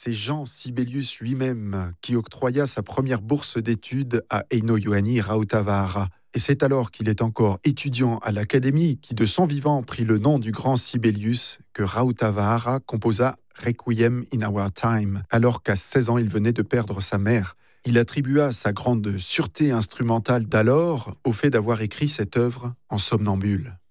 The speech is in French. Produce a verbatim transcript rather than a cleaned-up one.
C'est Jean Sibelius lui-même qui octroya sa première bourse d'études à Eino Juhani Rautavaara. Et c'est alors qu'il est encore étudiant à l'Académie qui, de son vivant, prit le nom du grand Sibelius que Rautavaara composa Requiem in Our Time, alors qu'à seize ans, il venait de perdre sa mère. Il attribua sa grande sûreté instrumentale d'alors au fait d'avoir écrit cette œuvre en somnambule.